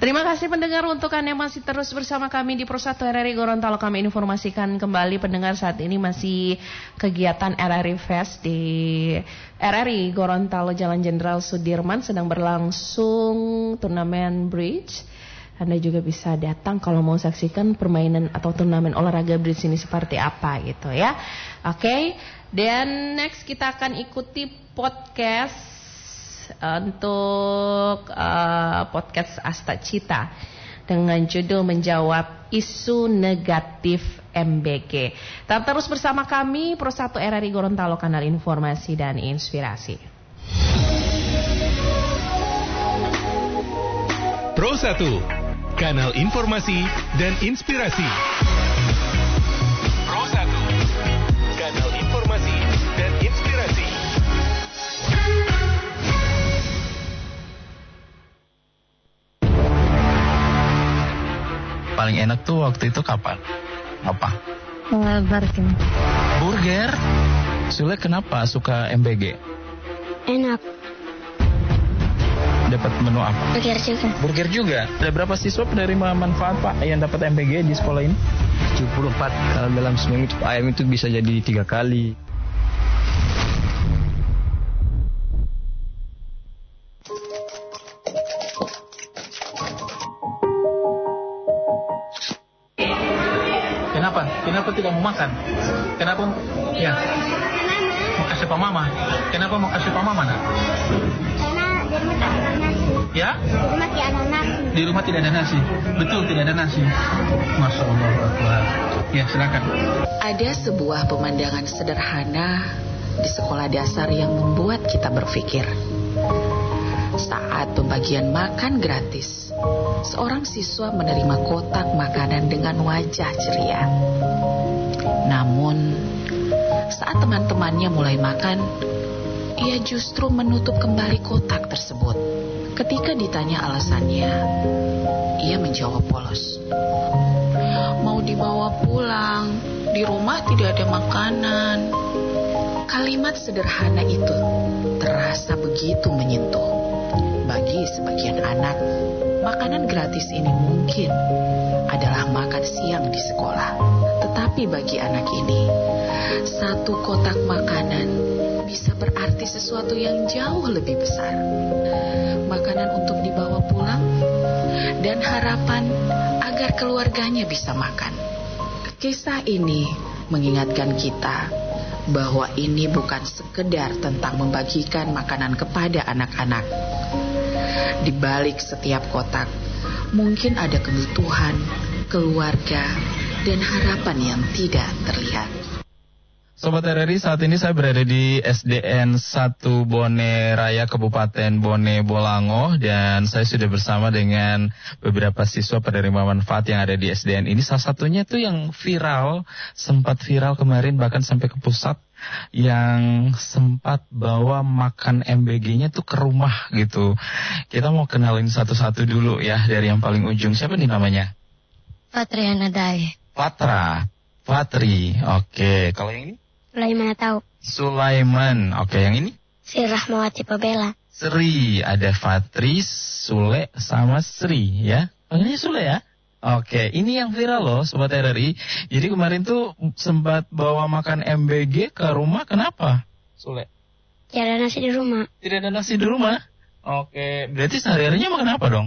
Terima kasih pendengar untuk Anda yang masih terus bersama kami di Pro 1 RRI Gorontalo. Kami informasikan kembali pendengar saat ini masih kegiatan RRI Fest di RRI Gorontalo Jalan Jenderal Sudirman sedang berlangsung turnamen bridge. Anda juga bisa datang kalau mau saksikan permainan atau turnamen olahraga bridge ini seperti apa gitu ya. Oke, dan next kita akan ikuti podcast untuk podcast Asta Cita dengan judul menjawab isu negatif MBG. Tetap terus bersama kami Pro 1 RRI Gorontalo, kanal informasi dan inspirasi. Pro 1, kanal informasi dan inspirasi. Pro 1, kanal informasi dan inspirasi. Paling enak tuh waktu itu kapan? Apa? Burger. Burger? Sule kenapa suka MBG? Enak. Dapat menu apa? Burger juga. Burger juga? Ada berapa siswa penerima manfaat Pak yang dapat MBG di sekolah ini? 74. Kalau dalam seminggu ayam itu bisa jadi 3 kali. Kenapa tidak mau makan? Kenapa? Ya. Mau kasih Pak Mama. Kenapa mau kasih Pak Mama? Nak? Karena di rumah tidak ada nasi. Ya? Di rumah tidak ada nasi. Di rumah tidak ada nasi. Betul tidak ada nasi. Masya Allah. Ya, silakan. Ada sebuah pemandangan sederhana di sekolah dasar yang membuat kita berpikir. Saat pembagian makan gratis, seorang siswa menerima kotak makanan dengan wajah ceria. Namun, saat teman-temannya mulai makan, ia justru menutup kembali kotak tersebut. Ketika ditanya alasannya, ia menjawab polos. Mau dibawa pulang, di rumah tidak ada makanan. Kalimat sederhana itu terasa begitu menyentuh. Bagi sebagian anak, makanan gratis ini mungkin adalah makan siang di sekolah. Tetapi bagi anak ini, satu kotak makanan bisa berarti sesuatu yang jauh lebih besar. Makanan untuk dibawa pulang dan harapan agar keluarganya bisa makan. Kisah ini mengingatkan kita bahwa ini bukan sekedar tentang membagikan makanan kepada anak-anak. Di balik setiap kotak, mungkin ada kebutuhan, keluarga, dan harapan yang tidak terlihat. Sobat RRI, saat ini saya berada di SDN 1 Bone Raya, Kabupaten Bone Bolango, dan saya sudah bersama dengan beberapa siswa penerima manfaat yang ada di SDN ini. Salah satunya tuh yang viral, sempat viral kemarin bahkan sampai ke pusat, yang sempat bawa makan MBG-nya tuh ke rumah gitu. Kita mau kenalin satu-satu dulu ya, dari yang paling ujung. Siapa nih namanya? Patriana Dai. Fatri, oke. Kalau yang ini? Sulaiman tahu. Sulaiman, oke. Yang ini? Si Rahmawati Pabela. Sri, ada Fatri, Sule, sama Sri ya. Panggilnya Sule ya? Oke, ini yang viral loh Sobat RRI. Jadi kemarin tuh sempat bawa makan MBG ke rumah, kenapa Sule? Tidak ada nasi di rumah. Tidak ada nasi di rumah? Oke, berarti sehari-harinya makan apa dong?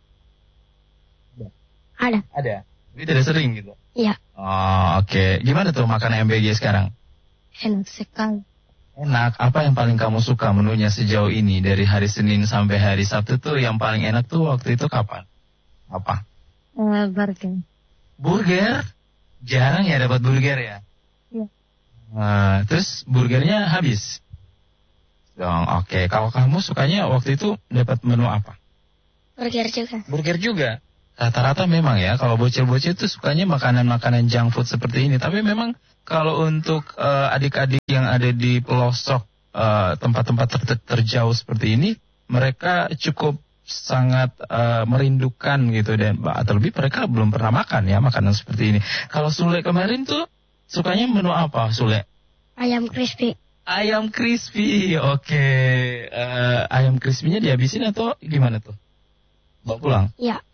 Ada. Tapi tidak sering gitu? Iya. Oh, oke. Gimana tuh makan MBG sekarang? Enak sekali. Enak, apa yang paling kamu suka menunya sejauh ini? Dari hari Senin sampai hari Sabtu tuh yang paling enak tuh waktu itu kapan? Apa? Burger. Burger? Jarang ya dapat burger ya? Iya. Terus burgernya habis? Dong, oke. Kalau kamu sukanya waktu itu dapat menu apa? Burger juga. Burger juga? Rata-rata memang ya, kalau bocil-bocil itu sukanya makanan-makanan junk food seperti ini. Tapi memang kalau untuk adik-adik yang ada di pelosok tempat-tempat terjauh seperti ini, mereka cukup sangat merindukan gitu, dan atau lebih mereka belum pernah makan ya makanan seperti ini. Kalau Sule kemarin tuh sukanya menu apa Sule? Ayam crispy. Ayam crispy, oke. Ayam crispy-nya dihabisin atau gimana tuh? Bawa pulang? Ya.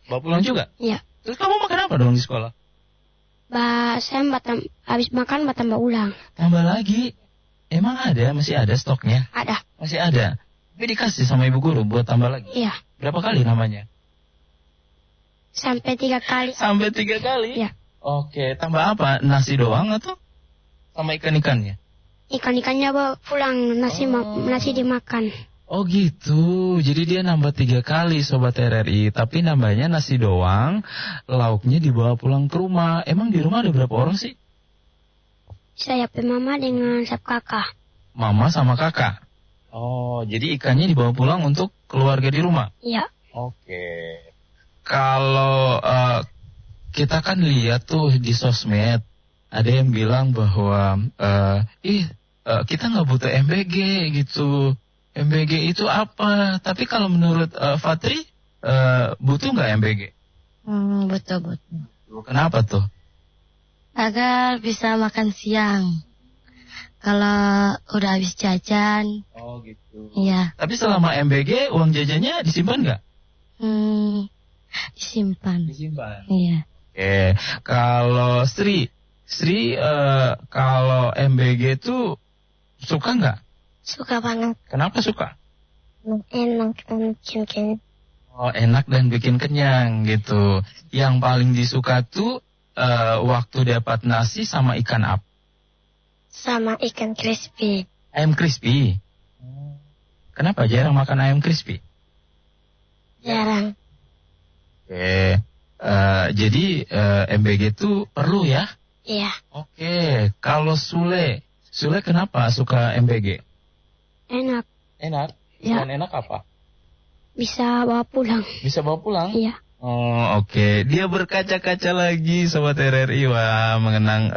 Bawa pulang juga? Iya. Terus kamu makan apa dong di sekolah? Saya habis makan tambah ulang. Tambah lagi. Emang ada? Masih ada stoknya? Ada. Masih ada. Tapi dikasih sama ibu guru buat tambah lagi? Iya. Berapa kali namanya? Sampai 3 kali. Sampai 3 kali? Iya. Oke, tambah apa? Nasi doang atau sama ikan-ikannya? Ikan-ikannya bawa pulang, nasi dimakan. Oh gitu, jadi dia nambah 3 kali Sobat RRI. Tapi nambahnya nasi doang, lauknya dibawa pulang ke rumah. Emang di rumah ada berapa orang sih? Saya mama dengan kakak. Mama sama kakak? Oh, jadi ikannya dibawa pulang untuk keluarga di rumah? Iya. Oke. Kalau kita kan lihat tuh di sosmed, ada yang bilang bahwa kita nggak butuh MBG gitu. MBG itu apa? Tapi kalau menurut Fatri, butuh nggak MBG? Betul. Kenapa tuh? Agar bisa makan siang. Kalau udah habis jajan. Oh gitu. Iya. Tapi selama MBG, uang jajannya disimpan nggak? Disimpan. Disimpan. Iya. Oke. Kalau Sri kalau MBG tuh suka nggak? Suka banget. Kenapa suka? Enak dan bikin kenyang. Oh, enak dan bikin kenyang gitu. Yang paling disuka tuh waktu dapat nasi sama ikan apa? Sama ikan crispy. Ayam crispy. Kenapa jarang makan ayam crispy? Jarang. Oke. Jadi MBG tuh perlu ya? Iya. Oke. Kalau Sule kenapa suka MBG? Enak. Enak. Ya. Dan enak apa? Bisa bawa pulang. Bisa bawa pulang? Iya. Oh, oke. Dia berkaca-kaca lagi Sobat RRI. Wah, mengenang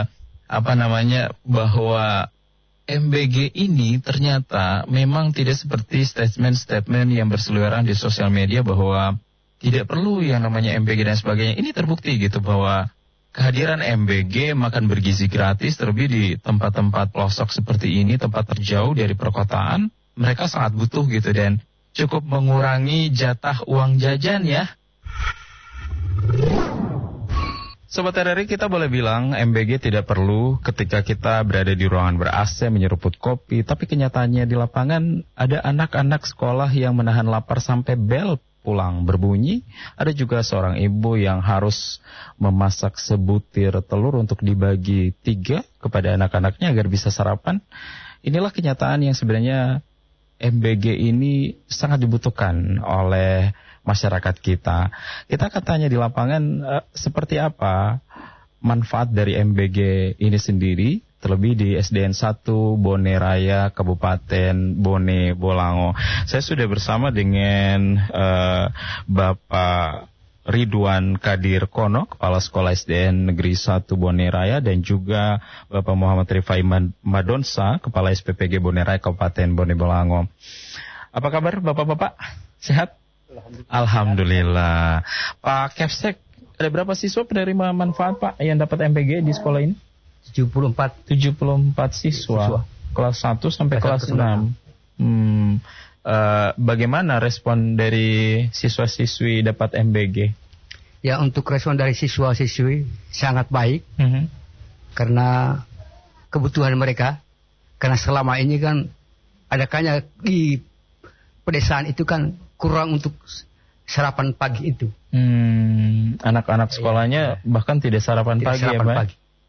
bahwa MBG ini ternyata memang tidak seperti statement-statement yang berseliweran di sosial media bahwa tidak perlu yang namanya MBG dan sebagainya. Ini terbukti gitu bahwa kehadiran MBG makan bergizi gratis terlebih di tempat-tempat pelosok seperti ini, tempat terjauh dari perkotaan, mereka sangat butuh gitu dan cukup mengurangi jatah uang jajan ya. Sobat RRI, kita boleh bilang MBG tidak perlu ketika kita berada di ruangan ber-AC menyeruput kopi, tapi kenyataannya di lapangan ada anak-anak sekolah yang menahan lapar sampai bel pulang berbunyi. Ada juga seorang ibu yang harus memasak sebutir telur untuk dibagi 3 kepada anak-anaknya agar bisa sarapan. Inilah kenyataan yang sebenarnya MBG ini sangat dibutuhkan oleh masyarakat kita. Kita akan tanya di lapangan seperti apa manfaat dari MBG ini sendiri, terlebih di SDN 1 Bone Raya, Kabupaten Bone Bolango. Saya sudah bersama dengan Bapak Ridwan Kadir Kono, Kepala Sekolah SDN Negeri 1 Bone Raya, dan juga Bapak Muhammad Rifai Madonsa, Kepala SPPG Bone Raya, Kabupaten Bone Bolango. Apa kabar Bapak-Bapak? Sehat? Alhamdulillah. Pak Kepsek, ada berapa siswa penerima manfaat Pak yang dapat MBG di sekolah ini? 74 siswa. Kelas 1 sampai kelas 6. Bagaimana respon dari siswa-siswi dapat MBG? Ya, untuk respon dari siswa-siswi sangat baik. Karena kebutuhan mereka. Karena selama ini kan adakahnya di pedesaan itu kan kurang untuk sarapan pagi itu. Anak-anak sekolahnya bahkan tidak sarapan pagi ya Pak?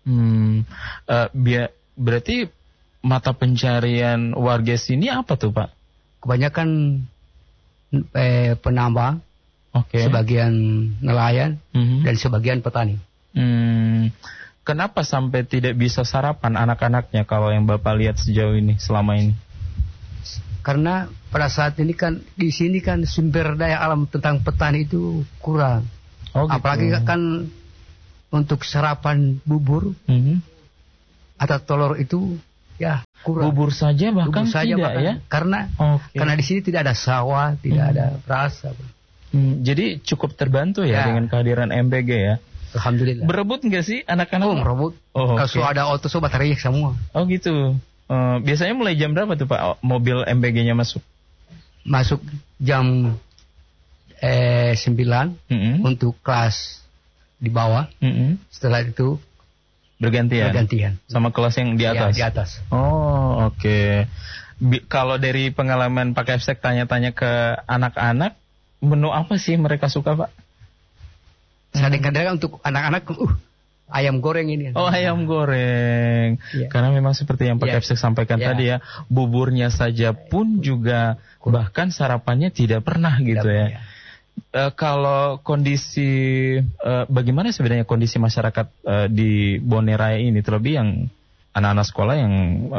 Berarti mata pencarian warga sini apa tuh Pak? Kebanyakan penambang, sebagian nelayan, dan sebagian petani. Kenapa sampai tidak bisa sarapan anak-anaknya kalau yang Bapak lihat sejauh ini, selama ini? Karena pada saat ini kan di sini kan sumber daya alam tentang petani itu kurang. Gitu. Apalagi kan untuk sarapan bubur atau telur itu ya kurang. Bubur saja bahkan tidak ya? Karena di sini tidak ada sawah, tidak ada beras. Jadi cukup terbantu ya dengan kehadiran MBG ya? Alhamdulillah. Berebut nggak sih anak-anak? Merebut. Kalau ada auto sobat teriak semua. Oh gitu. Biasanya mulai jam berapa tuh Pak mobil MBG-nya masuk? Masuk jam mulai 9 untuk kelas di bawah. Setelah itu bergantian sama kelas yang di atas. Ya, di atas. Oh, oke. Kalau dari pengalaman Pak Kepsek tanya-tanya ke anak-anak, menu apa sih mereka suka, Pak? Kadang-kadang untuk anak-anak ayam goreng ini. Oh, ayam goreng. Ya. Karena memang seperti yang Pak Kepsek sampaikan tadi ya, buburnya saja pun juga bahkan sarapannya tidak pernah gitu ya. Kalau kondisi bagaimana sebenarnya kondisi masyarakat di Bone Raya ini, terlebih yang anak-anak sekolah yang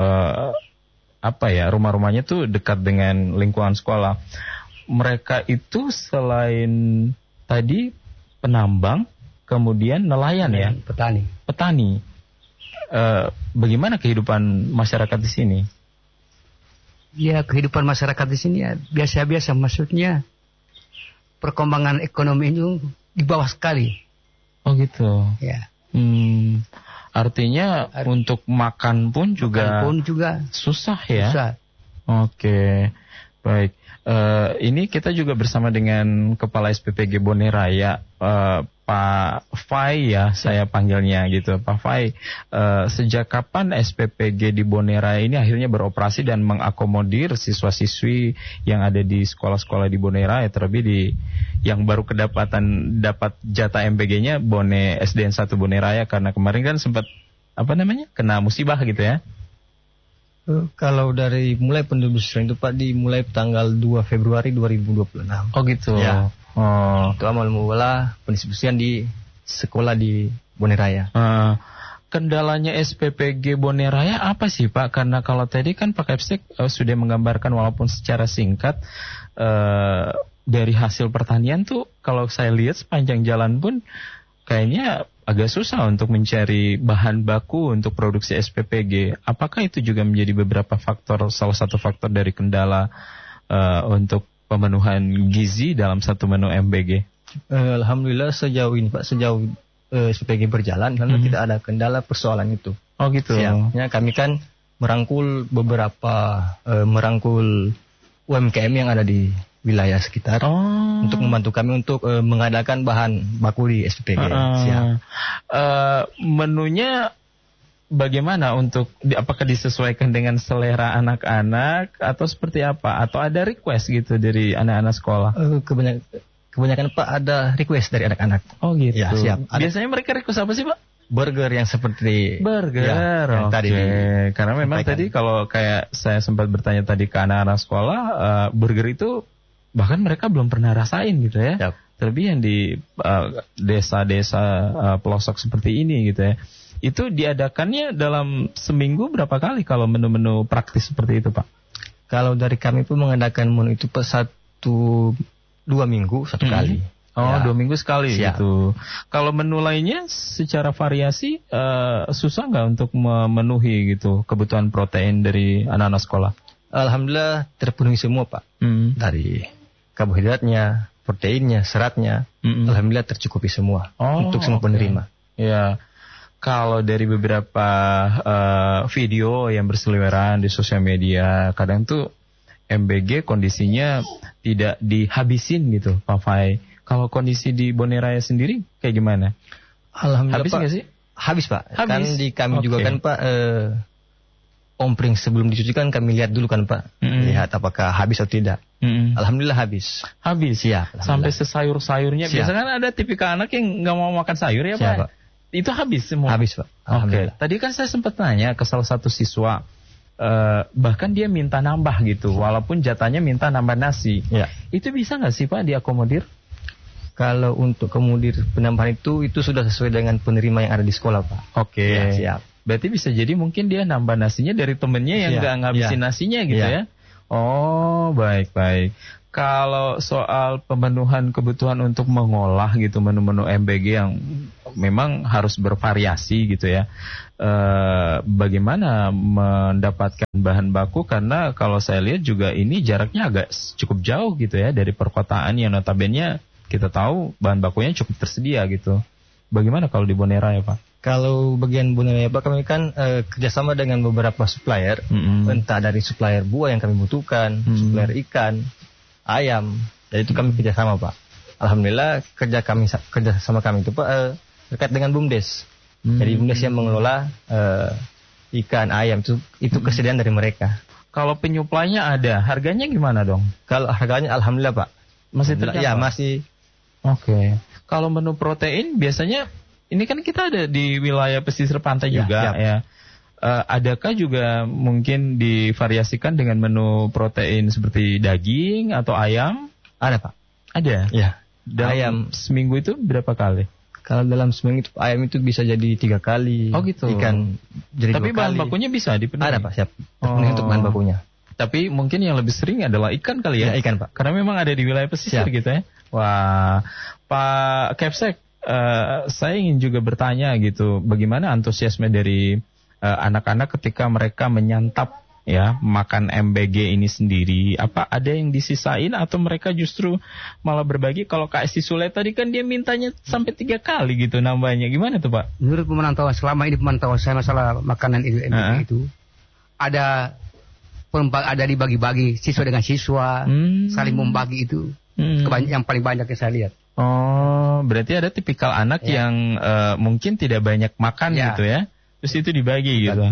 rumah-rumahnya tuh dekat dengan lingkungan sekolah. Mereka itu selain tadi penambang, kemudian nelayan ya, petani. Bagaimana kehidupan masyarakat di sini? Ya, kehidupan masyarakat di sini ya biasa-biasa, maksudnya perkembangan ekonomi itu di bawah sekali. Oh gitu. Ya. Artinya untuk makan pun juga susah ya. Susah. Oke. Baik. Ini kita juga bersama dengan Kepala SPPG Bone Raya, Pak Fai ya, saya panggilnya gitu. Pak Fai, sejak kapan SPPG di Bone Raya ini akhirnya beroperasi dan mengakomodir siswa-siswi yang ada di sekolah-sekolah di Bone Raya, terlebih yang baru dapat jatah MPG-nya Bone SDN 1 Bone Raya, karena kemarin kan sempat kena musibah gitu ya. Kalau dari mulai pendistribusian itu Pak dimulai tanggal 2 Februari 2026. Oh gitu. Ya. Itu awal mula pendistribusian di sekolah di Bone Raya. Kendalanya SPPG Bone Raya apa sih Pak? Karena kalau tadi kan Pak Kepsek sudah menggambarkan walaupun secara singkat dari hasil pertanian tuh kalau saya lihat sepanjang jalan pun kayaknya agak susah untuk mencari bahan baku untuk produksi SPPG. Apakah itu juga menjadi beberapa faktor, salah satu faktor dari kendala untuk pemenuhan gizi dalam satu menu MBG? Alhamdulillah sejauh ini Pak, sejauh SPPG berjalan, karena tidak ada kendala persoalan itu. Oh gitu. Ya, kami kan merangkul UMKM yang ada di wilayah sekitar untuk membantu kami untuk mengadakan bahan baku di SPPG. Menunya bagaimana apakah disesuaikan dengan selera anak-anak atau seperti apa? Atau ada request gitu dari anak-anak sekolah? Kebanyakan Pak ada request dari anak-anak. Oh gitu. Ya, siap. Biasanya mereka request apa sih Pak? Burger yang seperti yang tadi. Karena memang tadi kalau kayak saya sempat bertanya tadi ke anak-anak sekolah, burger itu bahkan mereka belum pernah rasain gitu ya. Yep. Terlebih yang di desa-desa pelosok seperti ini gitu ya. Itu diadakannya dalam seminggu berapa kali kalau menu-menu praktis seperti itu Pak? Kalau dari kami pun mengadakan menu itu per 1-2 minggu satu kali. Oh, ya. 2 minggu sekali. Siap. Gitu. Kalau menu lainnya secara variasi susah nggak untuk memenuhi gitu kebutuhan protein dari anak-anak sekolah? Alhamdulillah terpenuhi semua Pak. Dari karbohidratnya, proteinnya, seratnya, alhamdulillah tercukupi semua untuk semua penerima. Ya. Kalau dari beberapa video yang berseliweran di sosial media, kadang tuh MBG kondisinya tidak dihabisin gitu, Pak Fai. Kalau kondisi di Bone Raya sendiri kayak gimana? Alhamdulillah habis nggak sih? Habis Pak. Habis. Kan di kami juga kan Pak, ompring sebelum dicuci kan kami lihat dulu kan Pak, lihat apakah habis atau tidak. Alhamdulillah habis. Habis ya. Sampai sesayur-sayurnya. Biasanya kan ada tipikal anak yang nggak mau makan sayur ya Pak. Itu habis semua. Habis Pak. Oke. Tadi kan saya sempat nanya ke salah satu siswa, bahkan dia minta nambah gitu, walaupun jatahnya minta nambah nasi. Ya. Itu bisa nggak sih Pak diakomodir? Kalau untuk kemudian penambahan itu sudah sesuai dengan penerima yang ada di sekolah Pak. Oke. Ya, siap. Berarti bisa jadi mungkin dia nambah nasinya dari temennya yang nggak ngabisin nasinya gitu ya. Oh, baik-baik. Kalau soal pemenuhan kebutuhan untuk mengolah gitu menu-menu MBG yang memang harus bervariasi gitu ya. Bagaimana mendapatkan bahan baku, karena kalau saya lihat juga ini jaraknya agak cukup jauh gitu ya dari perkotaan yang notabene kita tahu bahan bakunya cukup tersedia gitu. Bagaimana kalau di Bone Raya Pak? Kalau bagian Bone Raya Pak, kami kan kerjasama dengan beberapa supplier, entah dari supplier buah yang kami butuhkan, supplier ikan, ayam, dan itu kami kerjasama Pak. Alhamdulillah kerja sama kami itu Pak terkait dengan BUMDes. Jadi BUMDes yang mengelola ikan, ayam itu kesediaan dari mereka. Kalau penyuplainya ada, harganya gimana dong? Kalau harganya alhamdulillah Pak. Masih terjangkau? Ya masih. Oke. Kalau menu protein biasanya, ini kan kita ada di wilayah pesisir pantai juga ya. Adakah juga mungkin divariasikan dengan menu protein seperti daging atau ayam? Ada Pak. Ada? Ya. Dalam ayam seminggu itu berapa kali? Kalau dalam seminggu itu ayam itu bisa jadi 3 kali. Oh gitu. Ikan jadi 2 kali. Tapi bahan bakunya bisa dipenuhi? Ada Pak, siap. Terpenuhi untuk bahan bakunya. Tapi mungkin yang lebih sering adalah ikan kali ya? Ya ikan Pak. Karena memang ada di wilayah pesisir gitu ya. Wah, Pak Kepsek, saya ingin juga bertanya gitu, bagaimana antusiasme dari anak-anak ketika mereka menyantap ya makan MBG ini sendiri? Apa ada yang disisain atau mereka justru malah berbagi? Kalau Kak Si Sule tadi kan dia mintanya sampai 3 kali gitu nambahnya. Gimana tuh Pak? Menurut pemantauan selama ini pemantauan saya masalah makanan itu MBG itu ada dibagi-bagi siswa dengan siswa, saling membagi itu yang paling banyak yang saya lihat. Oh, berarti ada tipikal anak yang mungkin tidak banyak makan gitu ya? Terus itu dibagi gitu.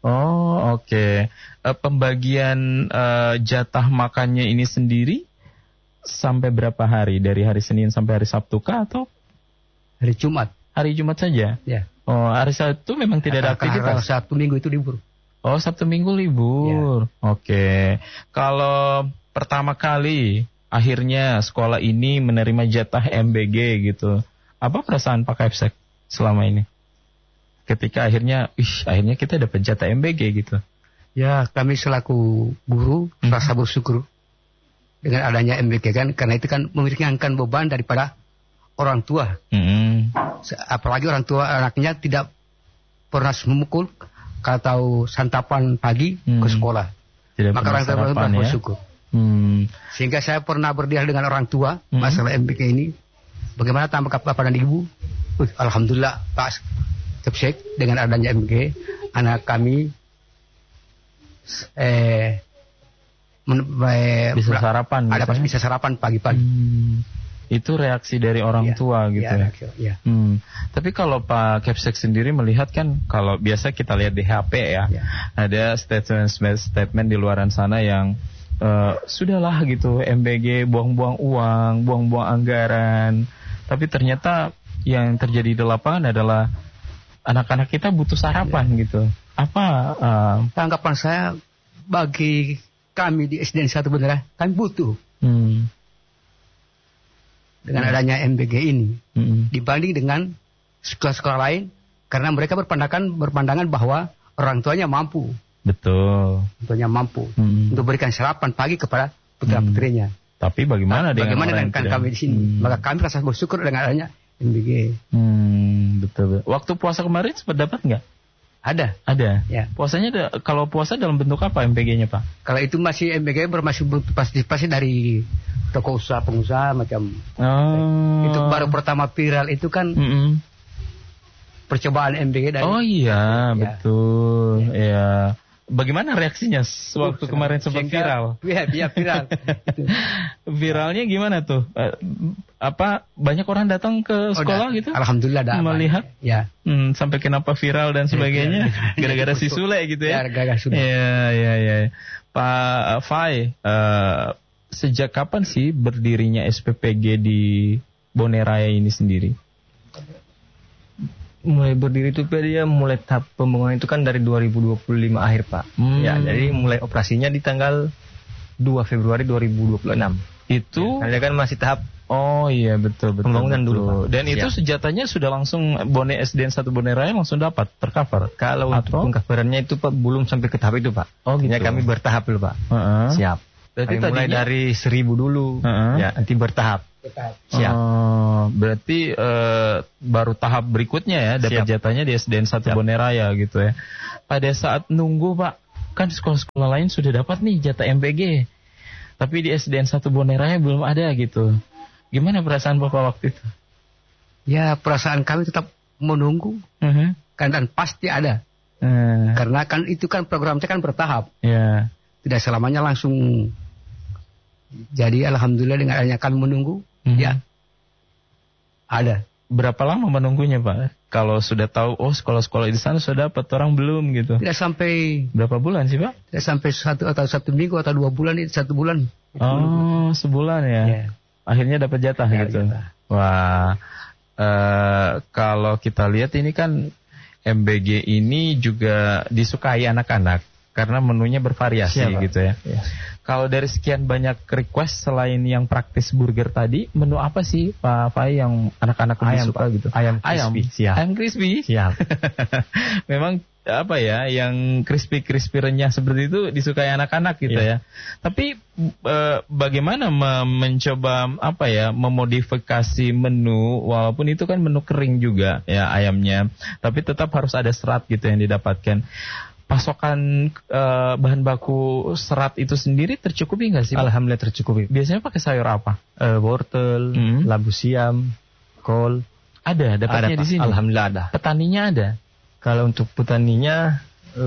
Oh, oke. Pembagian jatah makannya ini sendiri sampai berapa hari? Dari hari Senin sampai hari Sabtu kah atau hari Jumat? Hari Jumat saja? Ya. Oh, hari Sabtu memang tidak ada aktivitas? Sabtu Minggu itu libur. Oh, Sabtu Minggu libur. Ya. Oke. Kalau pertama kali akhirnya sekolah ini menerima jatah MBG gitu, apa perasaan Pak Kepsek selama ini? Ketika akhirnya kita dapat jatah MBG gitu. Ya, kami selaku guru merasa bersyukur dengan adanya MBG kan, karena itu kan meringankan beban daripada orang tua. Apalagi orang tua anaknya tidak pernah memukul atau santapan pagi ke sekolah. Maka orang tua bersyukur. Sehingga saya pernah berdialog dengan orang tua masalah MBG ini. Bagaimana tanggapan Bapak dan Ibu? Alhamdulillah Pak Kepsek dengan adanya MBG, anak kami bisa sarapan. Bisa sarapan pagi-pagi. Itu reaksi dari orang tua gitu ya. Tapi kalau Pak Kepsek sendiri melihat kan, kalau biasa kita lihat di HP ya. Ada statement di luaran sana yang sudahlah gitu, MBG buang-buang uang, buang-buang anggaran. Tapi ternyata yang terjadi di lapangan adalah anak-anak kita butuh sarapan gitu. Apa tanggapan saya bagi kami di SDN 1 Bone, kami butuh dengan adanya MBG ini dibanding dengan sekolah-sekolah lain, karena mereka berpandangan bahwa orang tuanya mampu. Betul. Orang tuanya mampu untuk berikan sarapan pagi kepada putra-putrinya. Tapi bagaimana dengan kami di sini? Maka kami rasa bersyukur dengan adanya MBG. Betul. Waktu puasa kemarin sempat dapat nggak? Ada. Ya. Puasanya kalau puasa dalam bentuk apa MBG-nya Pak? Kalau itu masih MBG bermasuk partisipasi dari toko usaha, pengusaha macam. Itu baru pertama viral itu kan percobaan MBG dari. Oh iya, betul. Ya. Bagaimana reaksinya waktu kemarin sempat viral? Iya, viral. Viralnya gimana tuh? Banyak orang datang ke sekolah gitu? Alhamdulillah ada. Melihat? Ya. Sampai kenapa viral dan sebagainya? Gara-gara si Sule gitu ya? Gara-gara Sule. Iya. Pak Fai, sejak kapan sih berdirinya SPPG di Bone Raya ini sendiri? Mulai berdiri itu dia mulai tahap pembangunan itu kan dari 2025 akhir Pak. Ya, jadi mulai operasinya di tanggal 2 Februari 2026. Itu ya, kan masih tahap. Oh iya betul. Pembangunan dulu Pak. Dan itu senjatanya sudah langsung Bone SDN 1 Bone Raya langsung dapat tercover. Kalau untuk pengcoverannya itu Pak belum sampai ke tahap itu Pak. Oh gitu. Ya kami bertahap dulu Pak. Siap. Berarti mulai dari 1000 dulu. Ya nanti bertahap. Siap. Berarti baru tahap berikutnya ya dapat jatahnya di SDN 1 Bone Raya gitu ya. Pada saat nunggu Pak, kan sekolah-sekolah lain sudah dapat nih jatah MBG, tapi di SDN 1 Bone Raya belum ada gitu. Gimana perasaan Bapak waktu itu? Ya perasaan kami tetap menunggu, dan pasti ada. Karena kan itu kan programnya kan bertahap. Tidak selamanya langsung. Jadi alhamdulillah dengan adanya kami menunggu, ya Ada. Berapa lama menunggunya Pak? Kalau sudah tahu, oh sekolah-sekolah di sana sudah dapat, orang belum gitu. Tidak sampai. Berapa bulan sih Pak? Tidak sampai 1 minggu atau 2 bulan, 1 bulan. Oh, sebulan ya. Yeah. Akhirnya dapat jatah gitu. Jatah. Wah, kalau kita lihat ini kan MBG ini juga disukai anak-anak karena menunya bervariasi gitu ya. Kalau dari sekian banyak request selain yang praktis burger tadi, menu apa sih Pak Fai yang anak-anak lebih suka gitu? Ayam crispy. Siap. Ayam crispy. Siap. Memang apa ya, yang crispy renyah seperti itu disukai anak-anak gitu ya. Tapi bagaimana mencoba apa ya, memodifikasi menu walaupun itu kan menu kering juga ya ayamnya, tapi tetap harus ada serat gitu yang didapatkan. Pasokan bahan baku serat itu sendiri tercukupi nggak sih? Alhamdulillah tercukupi. Biasanya pakai sayur apa? Wortel, labu siam, kol. Ada, dapatnya di sini. Alhamdulillah ada. Petaninya ada. Kalau untuk petaninya,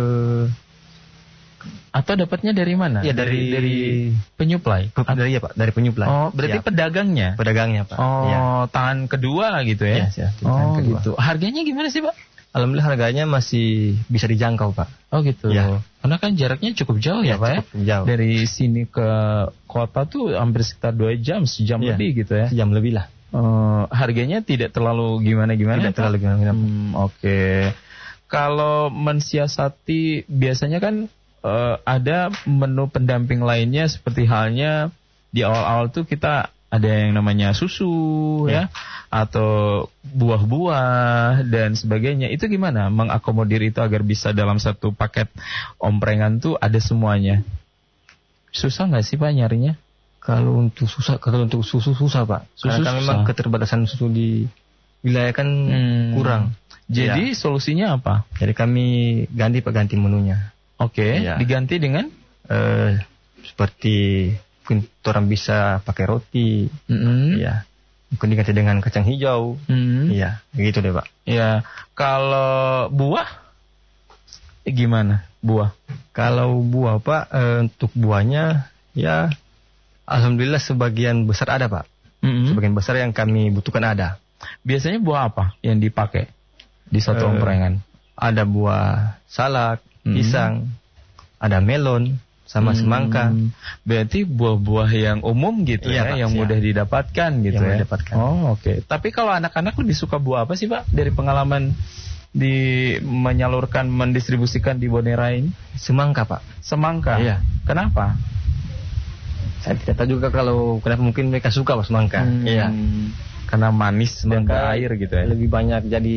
atau dapatnya dari mana? Ya dari penyuplai. Dari penyuplai. Oh, berarti pedagangnya? Pedagangnya Pak. Oh, ya. Tangan kedua gitu ya? Iya, tangan kedua. Gitu. Harganya gimana sih Pak? Alhamdulillah harganya masih bisa dijangkau Pak. Oh gitu. Ya. Karena kan jaraknya cukup jauh ya Pak ya? Jauh. Dari sini ke kota tuh hampir sekitar 2 jam, sejam lebih gitu ya? Sejam lebih lah. Harganya tidak terlalu gimana-gimana? Tidak terlalu gimana-gimana. Oke. Kalau mensiasati biasanya kan ada menu pendamping lainnya, seperti halnya di awal-awal tuh kita ada yang namanya susu ya, atau buah-buah dan sebagainya. Itu gimana mengakomodir itu agar bisa dalam satu paket omprengan tuh ada semuanya? Susah nggak sih Pak nyarinya? Kalau untuk susu susah Pak. Karena memang keterbatasan susu di wilayah kan kurang. Jadi solusinya apa? Jadi kami ganti menunya. Oke. Diganti dengan seperti mungkin orang bisa pakai roti, ya. Mungkin diganti dengan kacang hijau, ya, begitu deh Pak. Ya, kalau buah, gimana buah? Kalau buah Pak, untuk buahnya, ya, alhamdulillah sebagian besar ada Pak. Sebagian besar yang kami butuhkan ada. Biasanya buah apa yang dipakai di satu omprengan? Ada buah salak, pisang, ada melon, sama semangka. Berarti buah-buah yang umum gitu ya, Pak, yang mudah didapatkan gitu ya. Oh, oke. Tapi kalau anak-anak lebih suka buah apa sih Pak dari pengalaman menyalurkan, mendistribusikan di Bonera ini? Semangka Pak. Semangka? Iya. Kenapa? Saya tidak tahu juga kenapa mungkin mereka suka Pak semangka. Iya. Karena manis dan berair gitu ya. Lebih banyak jadi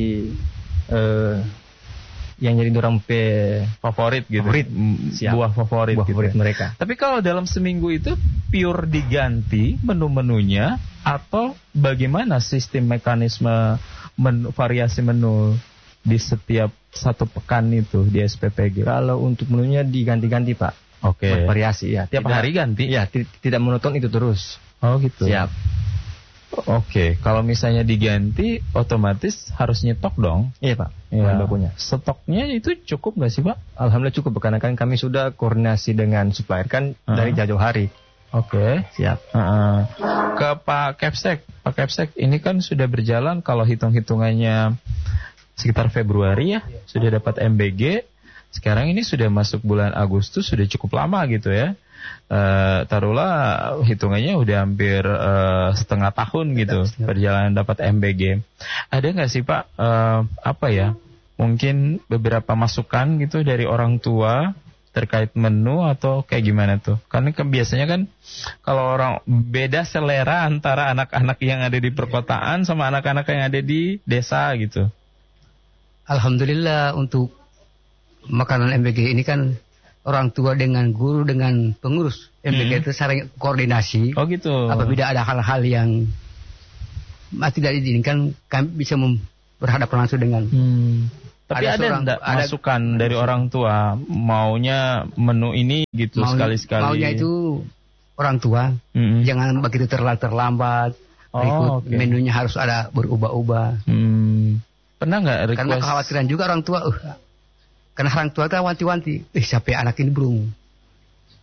yang jadi dorang favorit gitu. Buah favorit gitu. Mereka. Tapi kalau dalam seminggu itu pure diganti menu-menunya atau bagaimana sistem mekanisme variasi menu di setiap satu pekan itu di SPPG? Kalau untuk menunya diganti-ganti Pak. Oke. Variasi ya. Tiap hari ganti? Ya, tidak monoton itu terus. Oh gitu. Siap. Oke, kalau misalnya diganti, otomatis harus nyetok dong. Iya Pak, ya. Bakunya. Stoknya itu cukup nggak sih Pak? Alhamdulillah cukup, karena kan kami sudah koordinasi dengan supplier kan dari jauh hari. Oke, siap. Ke Pak Kepsek, ini kan sudah berjalan kalau hitung-hitungannya sekitar Februari ya, sudah dapat MBG. Sekarang ini sudah masuk bulan Agustus, sudah cukup lama gitu ya. Taruhlah hitungannya udah hampir setengah tahun gitu perjalanan dapat MBG. Ada nggak sih Pak apa ya, mungkin beberapa masukan gitu dari orang tua terkait menu atau kayak gimana tuh? Karena biasanya kan kalau orang beda selera antara anak-anak yang ada di perkotaan sama anak-anak yang ada di desa gitu. Alhamdulillah untuk makanan MBG ini kan orang tua dengan guru dengan pengurus MBG itu sering koordinasi. Oh gitu. Apabila ada hal-hal yang tidak diinginkan, kami bisa berhadapan langsung dengan. Tapi ada masukan dari orang tua maunya menu ini gitu sekali-sekali. Maunya itu orang tua jangan begitu terlambat. Menunya harus ada berubah-ubah. Pernah nggak request? Karena kekhawatiran juga orang tua. Karena orang tua itu wanti-wanti, sampai anak ini belum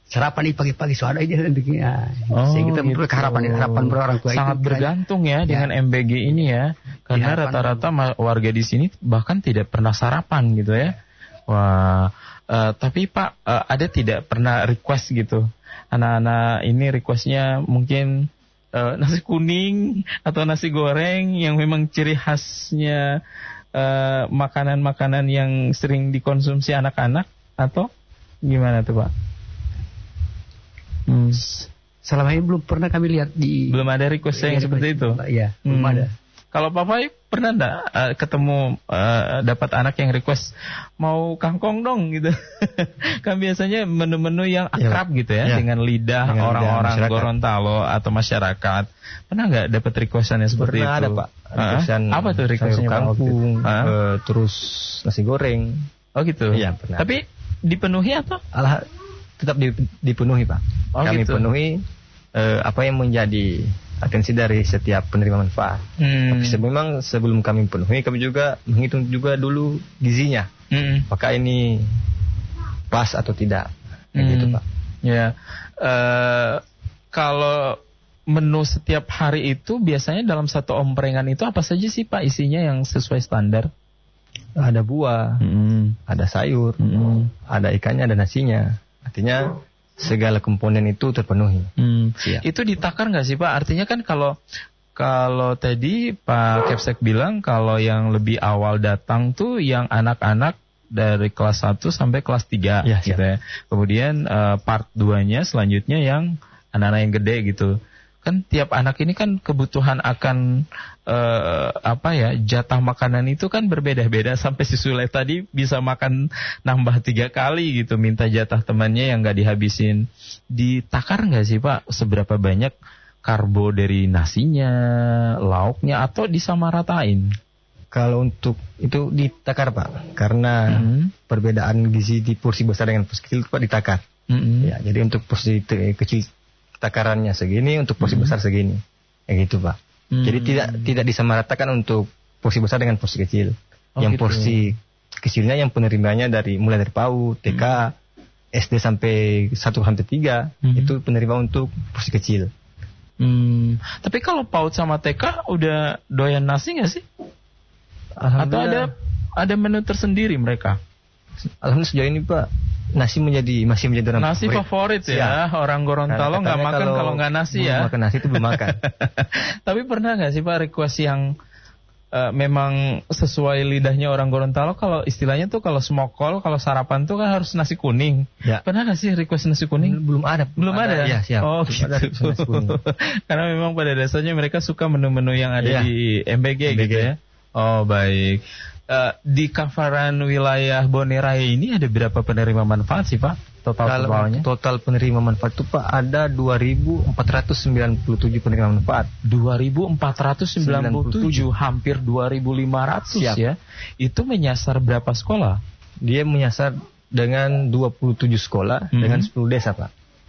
sarapan di pagi-pagi suara aja ya. Kita gitu. harapan orang tua sangat itu bergantung ya dengan MBG ini ya, karena rata-rata warga di sini bahkan tidak pernah sarapan gitu ya. Wah, tapi Pak, ada tidak pernah request gitu? Anak-anak ini requestnya mungkin nasi kuning atau nasi goreng yang memang ciri khasnya makanan-makanan yang sering dikonsumsi anak-anak, atau gimana tuh Pak? Selama ini belum pernah kami lihat belum ada request yang seperti itu. Iya, belum ada. Kalau Papa pernah enggak ketemu dapat anak yang request mau kangkong dong gitu? Kan biasanya menu-menu yang akrab gitu ya, dengan lidah orang-orang Gorontalo atau masyarakat. Pernah enggak dapat requestannya seperti itu? Pernah ada Pak. Apa tuh requestnya? Kangkung, terus nasi goreng. Oh gitu. Iya pernah. Tapi dipenuhi atau? Tetap dipenuhi Pak. Kami gitu. penuhi apa yang menjadi atensi dari setiap penerima manfaat. Tapi memang sebelum kami penuhi, kami juga menghitung juga dulu gizinya. Apakah ini pas atau tidak? Gitu Pak. Ya. Kalau menu setiap hari itu biasanya dalam satu omprengan itu apa saja sih Pak isinya yang sesuai standar? Ada buah, ada sayur, ada ikannya, ada nasinya. Artinya segala komponen itu terpenuhi. Itu ditakar nggak sih Pak? Artinya kan kalau tadi Pak Kepsek bilang kalau yang lebih awal datang tuh yang anak-anak dari kelas 1 sampai kelas 3 gitu ya. Kemudian part 2-nya selanjutnya yang anak-anak yang gede gitu. Kan tiap anak ini kan kebutuhan akan jatah makanan itu kan berbeda-beda, sampai si Sule tadi bisa makan nambah 3 kali gitu, minta jatah temannya yang nggak dihabisin. Ditakar nggak sih Pak seberapa banyak karbo dari nasinya, lauknya, atau disamaratain? Kalau untuk itu ditakar Pak, karena perbedaan gizi di porsi besar dengan porsi kecil Pak ditakar. Ya, jadi untuk porsi kecil takarannya segini, untuk porsi besar segini, kayak gitu Pak. Jadi tidak disamaratakan untuk porsi besar dengan porsi kecil. Yang gitu. Porsi kecilnya yang penerimanya mulai dari PAUD, TK, SD sampai 1-3 itu penerima untuk porsi kecil. Tapi kalau PAUD sama TK udah doyan nasi nggak sih? Atau ada menu tersendiri mereka? Alhamdulillah sejauh ini Pak, masih menjadi orang nasi favorit ya. Orang Gorontalo nggak makan kalau nggak nasi ya. Makan nasi itu belum makan. Tapi pernah nggak sih Pak request yang memang sesuai lidahnya orang Gorontalo? Kalau istilahnya tuh kalau smokol, kalau sarapan tuh kan harus nasi kuning. Ya. Pernah nggak sih request nasi kuning? Belum ada. Ya, siap. Oh gitu. Karena memang pada dasarnya mereka suka menu-menu yang ada di MBG gitu ya. Oh baik. Di coveran wilayah Bone Raya ini ada berapa penerima manfaat sih Pak? Totalnya? Total penerima manfaat itu Pak ada 2.497 penerima manfaat. 2.497, hampir 2.500 ya. Itu menyasar berapa sekolah? Dia menyasar dengan 27 sekolah dengan 10 desa Pak.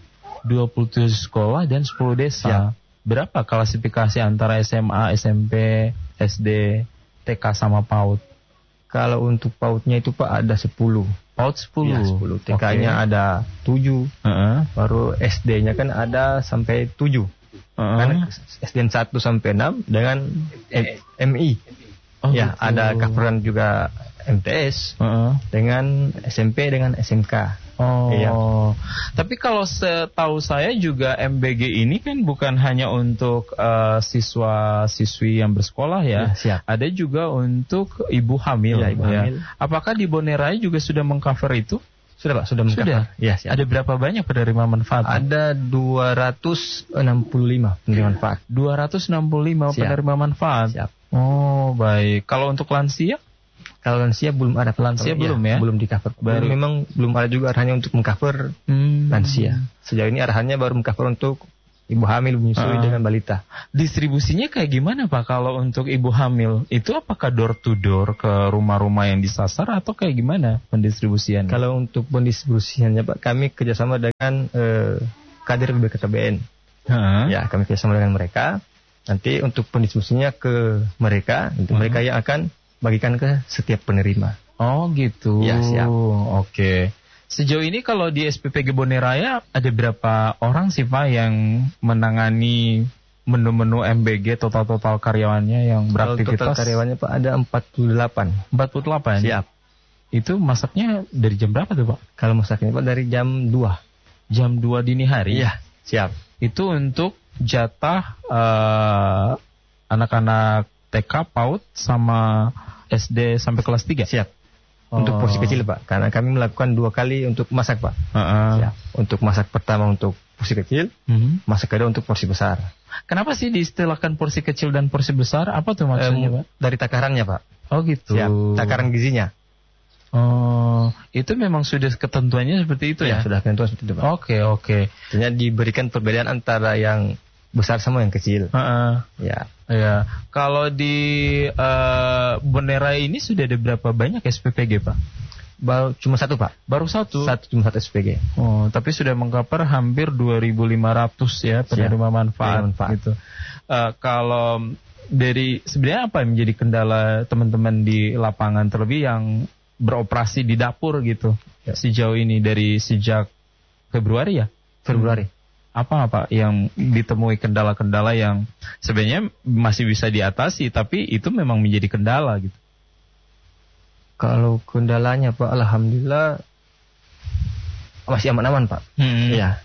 27 sekolah dan 10 desa. Ya. Berapa klasifikasi antara SMA, SMP, SD, TK sama PAUD? Kalau untuk PAUD-nya itu Pak ada 10. PAUD 10? Ya, 10. TK-nya ada 7. Baru SD-nya kan ada sampai 7. Kan SD 1 sampai 6 dengan MI. Ya, gitu. Ada coveran juga MTS dengan SMP dengan SMK. Iya. Tapi kalau setahu saya juga MBG ini kan bukan hanya untuk siswa-siswi yang bersekolah ya. Ada juga untuk ibu hamil. Ya, ibu hamil. Apakah di Bone Raya juga sudah mengcover itu? Sudah Pak, sudah mengcover. Ya, ada berapa banyak penerima manfaat? Ada 265 penerima manfaat. 265 penerima manfaat. Siap. Oh, baik. Kalau untuk lansia? Kalau lansia belum ada. Lansia belum ya? Belum di cover. Baru memang belum ada juga arahannya untuk mengcover lansia. Sejauh ini arahannya baru mengcover untuk ibu hamil, menyusui dengan balita. Distribusinya kayak gimana Pak kalau untuk ibu hamil? Itu apakah door to door ke rumah-rumah yang disasar atau kayak gimana pendistribusiannya? Kalau untuk pendistribusiannya Pak, kami kerjasama dengan kader BKKBN. Ya, kami kerjasama dengan mereka. Nanti untuk pendistribusinya ke mereka, untuk mereka yang akan bagikan ke setiap penerima. Oh gitu. Ya, siap. Oke. Sejauh ini kalau di SPPG Bone Raya ada berapa orang sih Pak yang menangani menu-menu MBG, total karyawannya yang beraktivitas? Total karyawannya Pak ada 48. 48? Siap. Itu masaknya dari jam berapa tuh Pak? Kalau masaknya Pak dari jam 2. Jam 2 dini hari? Iya, siap. Itu untuk jatah anak-anak TK, PAUD, sama SD sampai kelas 3? Siap. Untuk porsi kecil Pak, karena kami melakukan 2 kali untuk masak Pak. Siap. Untuk masak pertama untuk porsi kecil, masak kedua untuk porsi besar. Kenapa sih diistilahkan porsi kecil dan porsi besar? Apa tuh maksudnya Pak? Dari takarannya Pak. Oh gitu. Siap. Takaran gizinya. Oh, itu memang sudah ketentuannya seperti itu ya? Sudah ketentuan seperti itu Pak. Oke. Artinya diberikan perbedaan antara yang besar sama yang kecil. Ya. Kalau di Bone Raya ini sudah ada berapa banyak SPPG Pak? Baru cuma 1 Pak. Baru 1? Cuma 1 SPG. Oh, tapi sudah mengcover hampir 2.500 ya penerima manfaat gitu. Kalau dari sebenarnya apa yang menjadi kendala teman-teman di lapangan terlebih yang beroperasi di dapur gitu sejauh ini dari sejak Februari ya? Februari. Apa yang ditemui kendala-kendala yang sebenarnya masih bisa diatasi tapi itu memang menjadi kendala gitu? Kalau kendalanya Pak, alhamdulillah masih aman-aman Pak. Ya,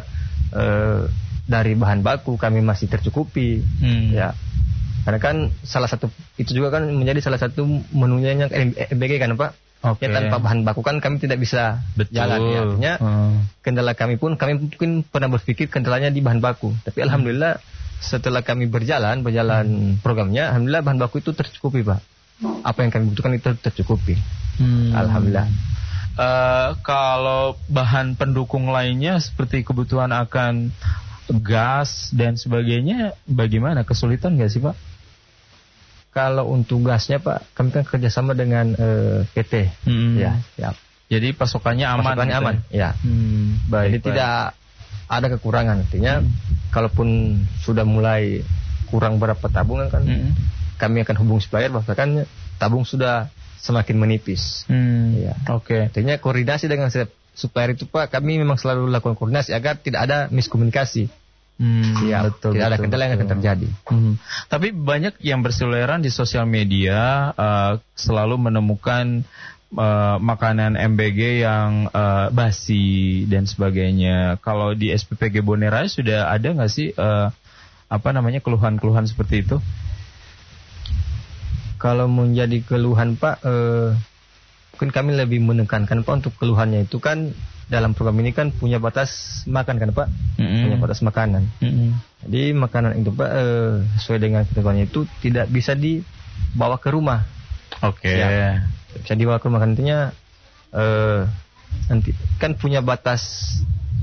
dari bahan baku kami masih tercukupi. Ya, karena kan salah satu itu juga kan menjadi salah satu menunya yang MBG kan Pak. Ya, tanpa bahan baku kan kami tidak bisa jalan. Ya, artinya kendala kami mungkin pernah berpikir kendalanya di bahan baku. Tapi alhamdulillah setelah kami berjalan programnya, alhamdulillah bahan baku itu tercukupi Pak. Apa yang kami butuhkan itu tercukupi. Alhamdulillah. Kalau bahan pendukung lainnya seperti kebutuhan akan gas dan sebagainya, bagaimana? Kesulitan nggak sih Pak? Kalau untuk gasnya Pak, kami kan kerjasama dengan PT. Ya, siap. Jadi pasokannya aman. Pasokannya aman. Ya. Jadi tidak ada kekurangan. Artinya, kalaupun sudah mulai kurang berapa tabungan kan, kami akan hubungi supplier bahkan tabung sudah semakin menipis. Ya. Artinya koordinasi dengan supplier itu Pak, kami memang selalu lakukan koordinasi agar tidak ada miskomunikasi. Betul, tidak ada kendala yang akan terjadi. Tapi banyak yang berseliweran di sosial media selalu menemukan makanan MBG yang basi dan sebagainya. Kalau di SPPG Bone Raya sudah ada nggak sih keluhan-keluhan seperti itu? Kalau menjadi keluhan Pak, mungkin kami lebih menekankan Pak untuk keluhannya itu kan dalam program ini kan punya batas makan kan Pak, punya batas makanan. Jadi makanan itu Pak sesuai dengan ketentuannya itu tidak bisa dibawa ke rumah. Ya, bisa dibawa ke rumah, nantinya nanti kan punya batas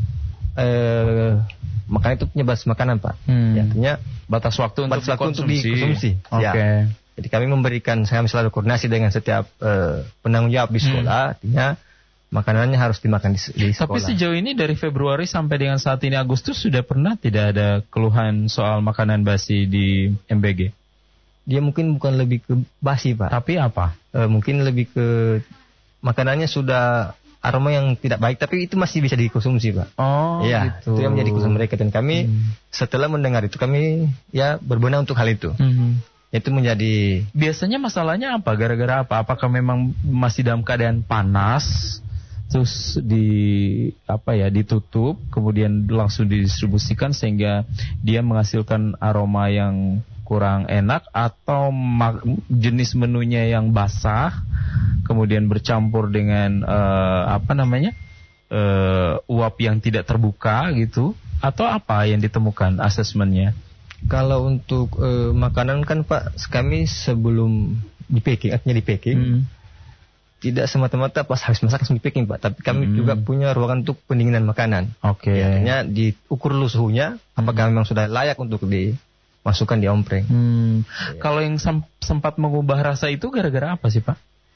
makanan itu punya batas makanan Pak. Ya, artinya batas waktu untuk dikonsumsi. Ya. Jadi kami selalu koordinasi dengan setiap penanggung jawab di sekolah, artinya makanannya harus dimakan di sekolah. Tapi sejauh ini dari Februari sampai dengan saat ini Agustus sudah pernah tidak ada keluhan soal makanan basi di MBG? Dia mungkin bukan lebih ke basi Pak. Tapi apa? Mungkin lebih ke makanannya sudah aroma yang tidak baik, tapi itu masih bisa dikonsumsi Pak. Oh ya, gitu. Itu yang menjadi keluhan mereka dan kami setelah mendengar itu kami ya berbenah untuk hal itu. Itu menjadi... Biasanya masalahnya apa? Gara-gara apa? Apakah memang masih dalam keadaan panas? Terus ditutup, kemudian langsung didistribusikan sehingga dia menghasilkan aroma yang kurang enak, atau jenis menunya yang basah kemudian bercampur dengan uap yang tidak terbuka gitu, atau apa yang ditemukan asesmennya? Kalau untuk makanan kan Pak, kami sebelum di-packing, tidak semata-mata pas habis masak langsung di-packing Pak, tapi kami juga punya ruangan untuk pendinginan makanan. Ya, artinya diukur dulu suhunya, apakah memang sudah layak untuk dimasukkan di ompreng. Ya. Kalau yang sempat mengubah rasa itu gara-gara apa sih Pak?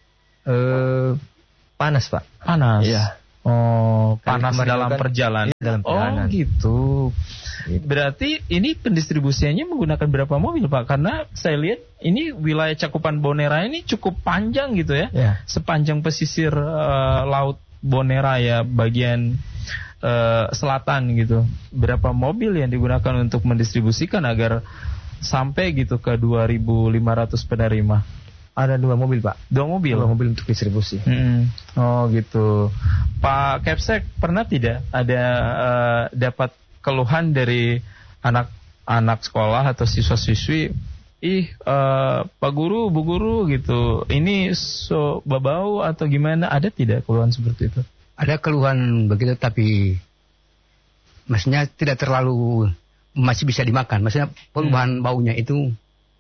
Panas Pak. Panas? Iya. Oh, panas dalam perjalanan. Dalam perjalanan. Oh gitu. Berarti ini pendistribusiannya menggunakan berapa mobil Pak? Karena saya lihat ini wilayah cakupan Bone Raya ini cukup panjang gitu ya. Sepanjang pesisir laut Bone Raya bagian selatan gitu, berapa mobil yang digunakan untuk mendistribusikan agar sampai gitu ke 2.500 penerima? Ada 2 mobil, Pak. 2 mobil? 2 mobil untuk distribusi. Oh gitu. Pak Kepsek, pernah tidak ada dapat keluhan dari anak-anak sekolah atau siswa-siswi, Pak Guru, Bu Guru gitu, ini babau atau gimana? Ada tidak keluhan seperti itu? Ada keluhan begitu, tapi maksudnya tidak terlalu, masih bisa dimakan. Maksudnya perubahan baunya itu.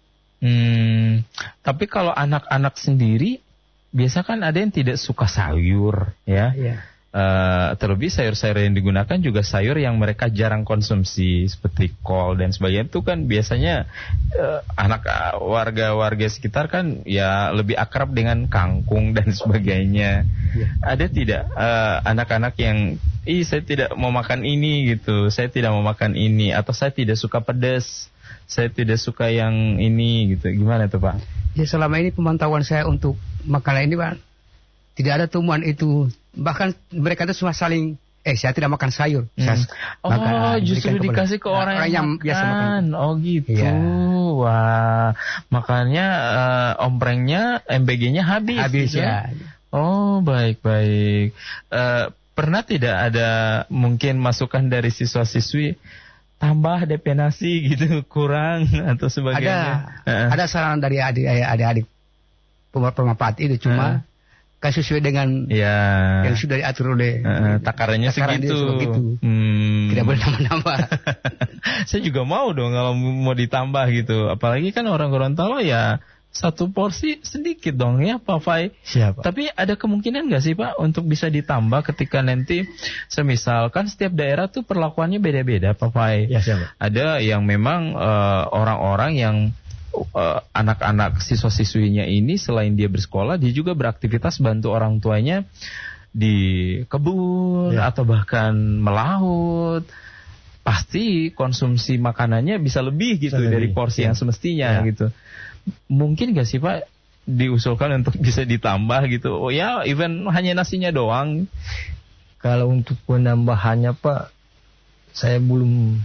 Tapi kalau anak-anak sendiri, biasa kan ada yang tidak suka sayur, ya. Terlebih sayur-sayur yang digunakan juga sayur yang mereka jarang konsumsi, seperti kol dan sebagainya. Itu kan biasanya anak warga-warga sekitar kan ya lebih akrab dengan kangkung dan sebagainya. Ada tidak anak-anak yang saya tidak mau makan ini gitu, saya tidak mau makan ini, atau saya tidak suka pedas, saya tidak suka yang ini gitu, gimana tuh Pak? Ya, selama ini pemantauan saya untuk makanan ini, Pak, tidak ada temuan itu. Bahkan mereka itu cuma saling, saya tidak makan sayur. Justru dikasih ke orang yang biasa makan. Oh gitu. Ya. Wah, makanya omprengnya, MBG-nya habis. Gitu ya. Oh, baik-baik. Pernah tidak ada mungkin masukan dari siswa-siswi, tambah DP nasi gitu, kurang atau sebagainya? Ada saran dari adik-adik pemanfaat itu, cuma kan sesuai dengan yang sudah diatur oleh takarannya segitu. Tidak boleh nambah-nambah. Saya juga mau dong kalau mau ditambah gitu. Apalagi kan orang Gorontalo ya 1 porsi sedikit dong ya Pak Fai. Siapa? Tapi ada kemungkinan nggak sih Pak untuk bisa ditambah ketika nanti semisal kan setiap daerah tuh perlakuannya beda-beda Pak Fai. Ya, siapa? Ada yang memang orang-orang yang anak-anak siswa-siswinya ini selain dia bersekolah, dia juga beraktivitas bantu orang tuanya di kebun atau bahkan melaut. Pasti konsumsi makanannya bisa lebih gitu dari porsi yang semestinya gitu. Mungkin gak sih Pak diusulkan untuk bisa ditambah gitu? Oh ya, even hanya nasinya doang. Kalau untuk penambahannya Pak, saya belum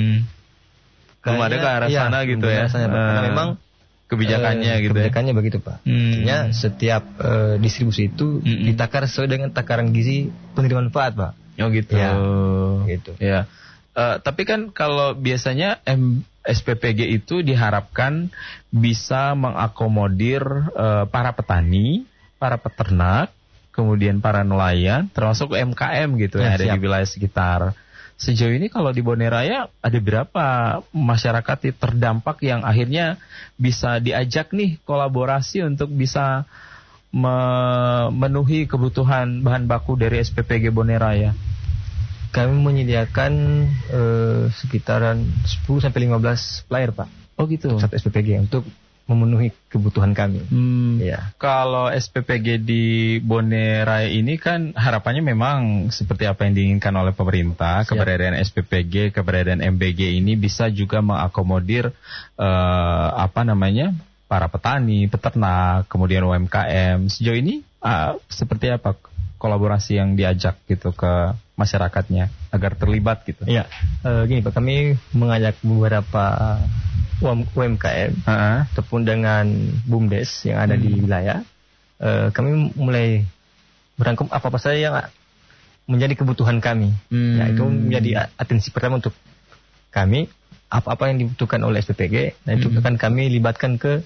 belum ada ke arah sana gitu ya. Karena memang kebijakannya gitu. Kebijakannya begitu Pak. Artinya setiap distribusi itu ditakar sesuai dengan takaran gizi penerima manfaat Pak. Oh gitu. Ya, gitu. Ya. Tapi kan kalau biasanya SPPG itu diharapkan bisa mengakomodir para petani, para peternak, kemudian para nelayan, termasuk UMKM gitu yang ada di wilayah sekitar. Sejauh ini kalau di Bone Raya ada berapa masyarakat terdampak yang akhirnya bisa diajak nih kolaborasi untuk bisa memenuhi kebutuhan bahan baku dari SPPG Bone Raya? Kami menyediakan sekitaran 10-15 player Pak. Oh gitu. Satu SPPG untuk memenuhi kebutuhan kami. Ya. Kalau SPPG di Bone Raya ini kan harapannya memang seperti apa yang diinginkan oleh pemerintah. Keberadaan SPPG, keberadaan MBG ini bisa juga mengakomodir para petani, peternak, kemudian UMKM. Sejauh ini seperti apa kolaborasi yang diajak gitu ke masyarakatnya agar terlibat gitu? Ya, gini Pak, kami mengajak beberapa UMKM ataupun dengan BUMDes yang ada di wilayah. Kami mulai merangkum apa-apa saja yang menjadi kebutuhan kami. Ya, itu menjadi atensi pertama untuk kami. Apa-apa yang dibutuhkan oleh SPPG, nah itu akan kami libatkan ke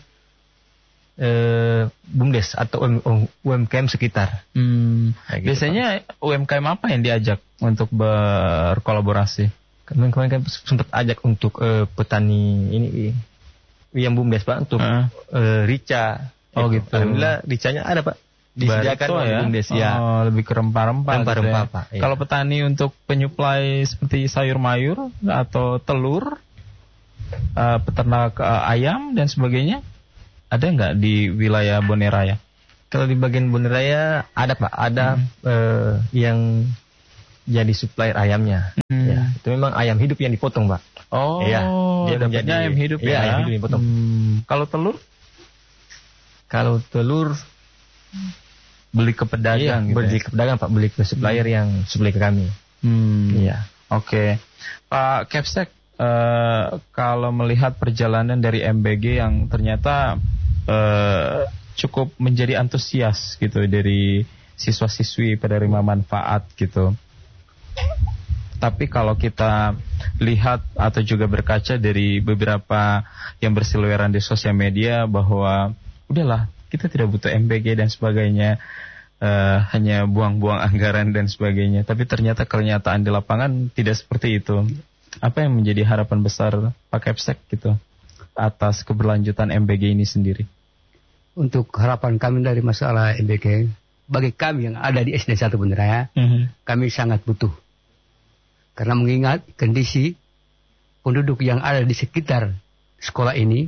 BUMDes atau UMKM sekitar. Gitu, biasanya Pak. UMKM apa yang diajak untuk berkolaborasi? Kemarin kan sempat ajak untuk petani ini yang BUMDes Pak untuk rica. Oh gitu. Alhamdulillah ricanya ada Pak. Disediakan oleh BUMDes ya. Lebih ke rempah-rempah. Rempah-rempah Pak. Ya. Kalau petani untuk penyuplai seperti sayur mayur atau telur, peternak ayam dan sebagainya, ada nggak di wilayah Bone Raya? Kalau di bagian Bone Raya ada Pak, ada yang jadi supplier ayamnya. Ya, itu memang ayam hidup yang dipotong Pak. Oh, ya, dia dapatnya ayam hidup ya. Ayam hidup yang dipotong. Kalau telur? Kalau telur beli ke pedagang gitu. Beli ke pedagang Pak, beli ke supplier yang supply ke kami. Iya. Oke. Pak Kepsek, kalau melihat perjalanan dari MBG yang ternyata cukup menjadi antusias gitu dari siswa-siswi penerima manfaat gitu. Tapi kalau kita lihat atau juga berkaca dari beberapa yang berseliweran di sosial media bahwa udahlah kita tidak butuh MBG dan sebagainya, hanya buang-buang anggaran dan sebagainya. Tapi ternyata kenyataan di lapangan tidak seperti itu. Apa yang menjadi harapan besar Pak Kepsek gitu atas keberlanjutan MBG ini sendiri? Untuk harapan kami dari masalah MBG, bagi kami yang ada di SD 1 Bone Raya, kami sangat butuh. Karena mengingat kondisi penduduk yang ada di sekitar sekolah ini,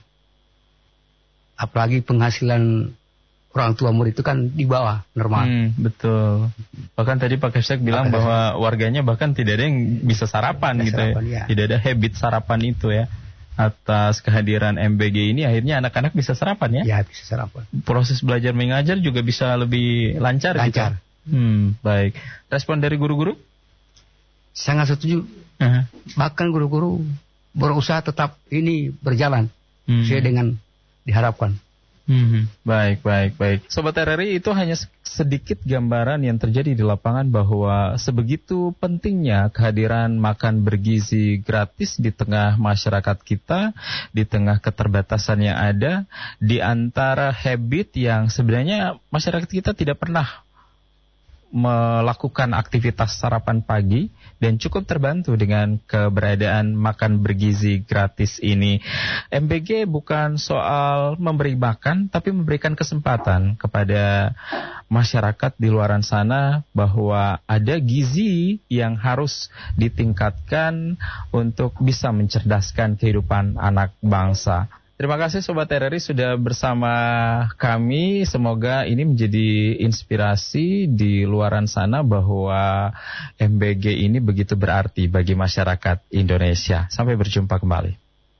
apalagi penghasilan orang tua murid itu kan di bawah normal. Betul. Bahkan tadi Pak Kepsek bilang bahwa warganya bahkan tidak ada yang bisa sarapan gitu ya. Tidak ada habit sarapan itu ya. Atas kehadiran MBG ini akhirnya anak-anak bisa sarapan ya? Ya, bisa sarapan. Proses belajar mengajar juga bisa lebih lancar. Lancar. Gitu? Baik. Respon dari guru-guru? Sangat setuju. Bahkan guru-guru berusaha tetap ini berjalan sesuai dengan diharapkan. Baik. Sobat RRI, itu hanya sedikit gambaran yang terjadi di lapangan bahwa sebegitu pentingnya kehadiran makan bergizi gratis di tengah masyarakat kita, di tengah keterbatasan yang ada, di antara habit yang sebenarnya masyarakat kita tidak pernah melakukan aktivitas sarapan pagi dan cukup terbantu dengan keberadaan makan bergizi gratis ini. MBG bukan soal memberi makan, tapi memberikan kesempatan kepada masyarakat di luaran sana bahwa ada gizi yang harus ditingkatkan untuk bisa mencerdaskan kehidupan anak bangsa. Terima kasih Sobat RRI sudah bersama kami. Semoga ini menjadi inspirasi di luaran sana bahwa MBG ini begitu berarti bagi masyarakat Indonesia. Sampai berjumpa kembali.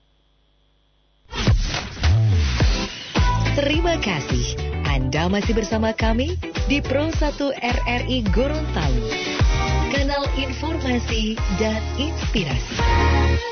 Terima kasih. Anda masih bersama kami di Pro 1 RRI Gorontalo. Kanal informasi dan inspirasi.